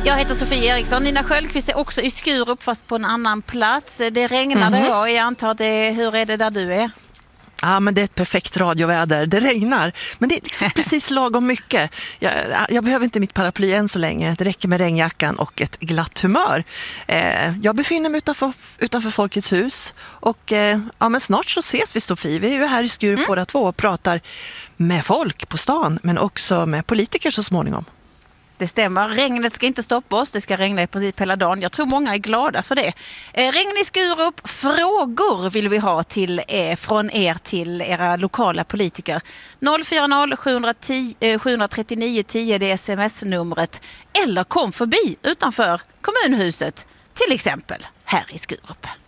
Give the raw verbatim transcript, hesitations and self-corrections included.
Jag heter Sofie Eriksson. Nina Sköldqvist är också i Skurup fast på en annan plats. Det regnade mm-hmm. och jag antar att det, hur är det där du är? Ja, men det är ett perfekt radioväder. Det regnar, men det är liksom precis lagom mycket. Jag, jag behöver inte mitt paraply än så länge. Det räcker med regnjackan och ett glatt humör. Eh, jag befinner mig utanför, utanför Folkets hus. Och eh, ja, men snart så ses vi, Sofie. Vi är ju här i Skurup mm. båda två och pratar med folk på stan, men också med politiker så småningom. Det stämmer. Regnet ska inte stoppa oss. Det ska regna i princip hela dagen. Jag tror många är glada för det. Eh, regn i Skurup. Frågor vill vi ha till, eh, från er till era lokala politiker. noll fyra noll sju tre nio tio det är sms-numret. Eller kom förbi utanför kommunhuset. Till exempel här i Skurup.